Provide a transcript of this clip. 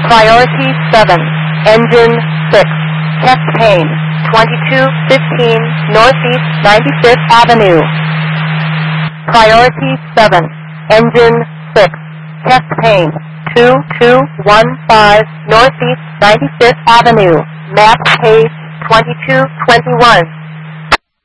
Priority 7, Engine 6, chest pain, 2215 Northeast 95th Avenue. Priority 7, Engine 6, chest pain, 2215 Northeast 95th Avenue. Map page 2221.